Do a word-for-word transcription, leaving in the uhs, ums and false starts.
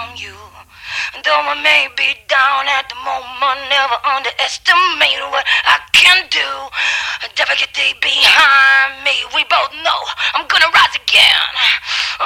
on you. Though I may be down at the moment, never underestimate what I can do. Never get behind me. We both know I'm gonna rise again.